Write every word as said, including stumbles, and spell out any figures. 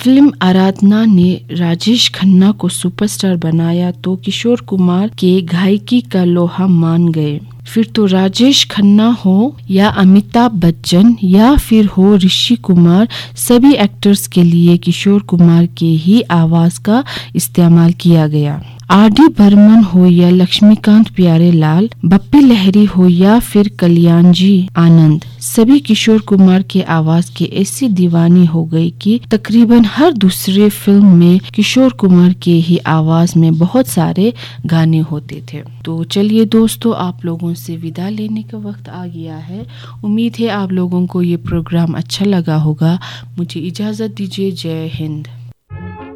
Film आराधना ने राजेश खन्ना को superstar बनाया तो किशोर कुमार के गायकी का लोहा मान गए। फिर तो राजेश खन्ना हो या अमिताभ बच्चन या फिर हो ऋषि कुमार, सभी एक्टर्स के लिए किशोर कुमार के ही आवाज का इस्तेमाल किया गया। आर डी बर्मन हो या लक्ष्मीकांत प्यारेलाल, बप्पी लहरी हो या फिर कल्याण जी आनंद, सभी किशोर कुमार के आवाज के ऐसी दीवानी हो गई कि तकरीबन हर दूसरे फिल्म में किशोर कुमार के ही आवाज में बहुत सारे गाने होते थे। तो चलिए दोस्तों, आप लोगों से विदा लेने का वक्त आ गया है। उम्मीद है आप लोगों को ये प्रोग्राम अच्छा लगा होगा। मुझे इजाजत दीजिए। जय हिंद।